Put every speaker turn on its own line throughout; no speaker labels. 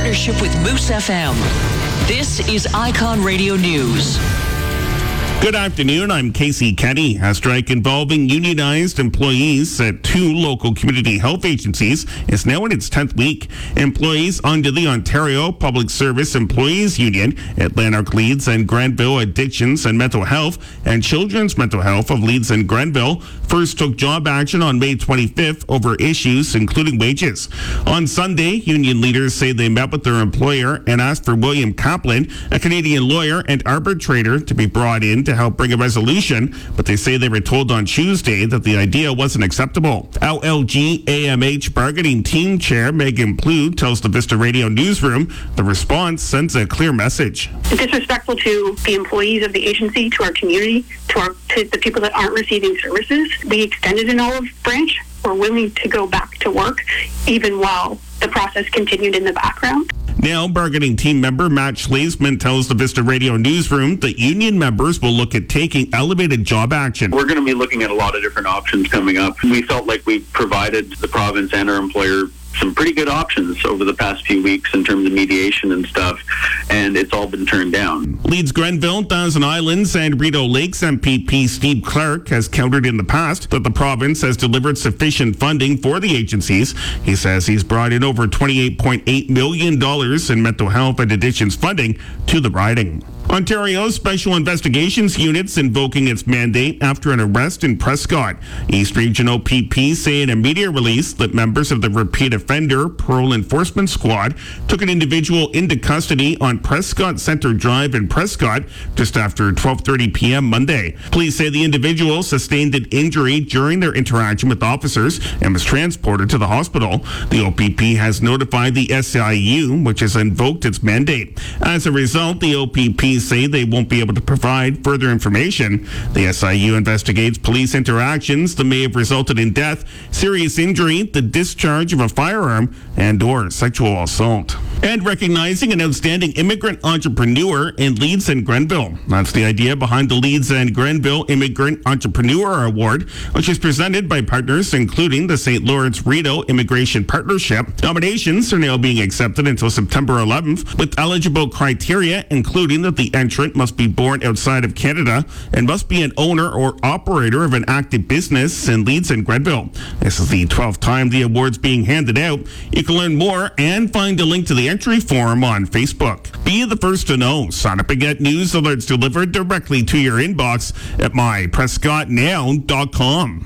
partnership with Moose FM. This is Icon Radio News.
Good afternoon, I'm Casey Kenny. A strike involving unionized employees at two local community health agencies is now in its 10th week. Employees under the Ontario Public Service Employees Union at Lanark Leeds and Grenville Addictions and Mental Health and Children's Mental Health of Leeds and Grenville first took job action on May 25th over issues including wages. On Sunday, union leaders say they met with their employer and asked for William Kaplan, a Canadian lawyer and arbitrator, to be brought in to help bring a resolution, but they say they were told on Tuesday that the idea wasn't acceptable. LLG AMH bargaining team chair Megan Plough tells the Vista Radio newsroom the response sends a clear message.
Disrespectful to the employees of the agency, to our community, to the people that aren't receiving services. We extended an olive branch. We're willing to go back to work even while the process continued in the background.
Now, bargaining team member Matt Schlesman tells the Vista Radio newsroom that union members will look at taking elevated job action.
We're going to be looking at a lot of different options coming up. We felt like we provided the province and our employer some pretty good options over the past few weeks in terms of mediation and stuff, and it's all been turned down.
Leeds Grenville, Thousand Islands, and Rideau Lakes MPP Steve Clark has countered in the past that the province has delivered sufficient funding for the agencies. He says he's brought in over $28.8 million in mental health and addictions funding to the riding. Ontario's Special Investigations Unit's invoking its mandate after an arrest in Prescott. East Regional PP say in a media release that members of the Repeat Offender Parole Enforcement Squad took an individual into custody on Prescott Center Drive in Prescott just after 12:30 p.m. Monday. Police say the individual sustained an injury during their interaction with officers and was transported to the hospital. The OPP has notified the SIU, which has invoked its mandate. As a result, the OPP say they won't be able to provide further information. The SIU investigates police interactions that may have resulted in death, serious injury, the discharge of a firearm, and/or sexual assault. And recognizing an outstanding immigrant entrepreneur in Leeds and Grenville. That's the idea behind the Leeds and Grenville Immigrant Entrepreneur Award, which is presented by partners including the St. Lawrence Rideau Immigration Partnership. Nominations are now being accepted until September 11th, with eligible criteria including that the entrant must be born outside of Canada and must be an owner or operator of an active business in Leeds and Grenville. This is the 12th time the award's being handed out. You can learn more and find a link to the entry form on Facebook. Be the first to know. Sign up and get news alerts delivered directly to your inbox at myprescottnow.com.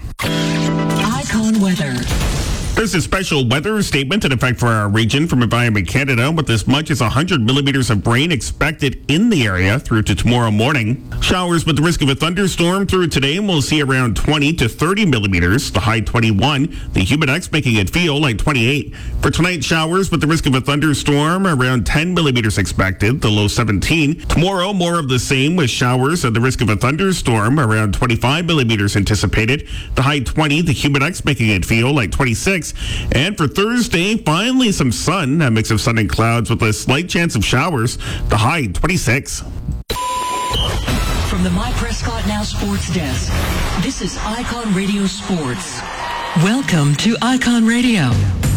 Icon Weather.
There's a special weather statement in effect for our region from Environment Canada with as much as 100 millimeters of rain expected in the area through to tomorrow morning. Showers with the risk of a thunderstorm through today, and we'll see around 20 to 30 millimeters, the high 21, the humidex making it feel like 28. For tonight, showers with the risk of a thunderstorm, around 10 millimeters expected, the low 17. Tomorrow, more of the same with showers and the risk of a thunderstorm, around 25 millimeters anticipated, the high 20, the humidex making it feel like 26. And for Thursday, finally some sun, a mix of sun and clouds with a slight chance of showers, the high 26.
From the My Prescott Now Sports Desk, this is Icon Radio Sports. Welcome to Icon Radio.